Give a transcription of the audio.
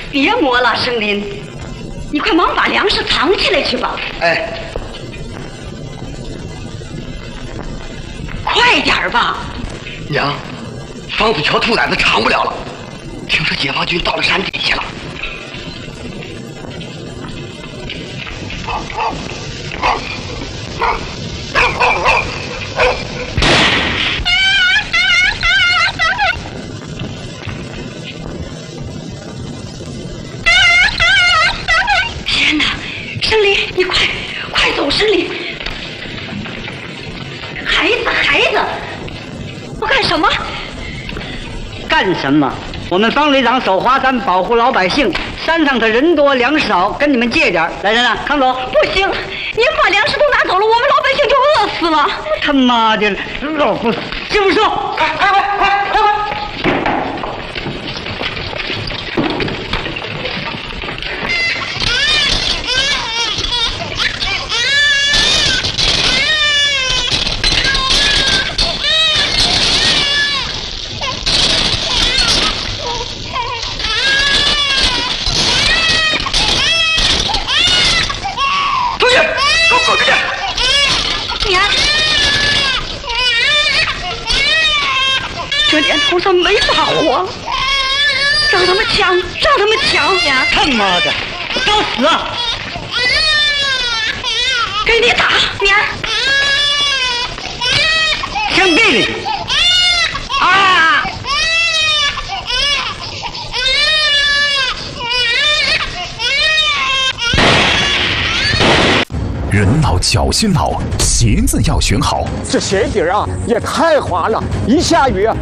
别磨了，生林，你快忙把粮食藏起来去吧。 哎， 快点吧。 娘，房子桥兔崽子藏不了了，听说解放军到了山底下了。 天哪，生林，你快走，生林！孩子，我干什么？ 干什么？我们方旅长守华山，保护老百姓。山上的人多粮食少，跟你们借点。来人啊，康总！ 不行，您把粮食都拿走了，我们老百姓就饿死了。 他妈的，老不死！师傅说，快！ 这年头上没法活了，让他们抢呀！ 他妈的，找死啊！ 给你打，娘！ 枪毙你！啊！ 人老脚心老，鞋子要选好。 这鞋底啊也太滑了，一下雨啊